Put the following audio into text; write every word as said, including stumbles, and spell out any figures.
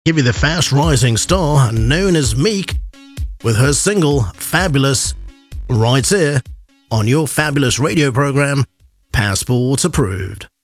Give you the fast rising star known as Meek with her single Fabulous right here on your fabulous radio program, Passport Approved.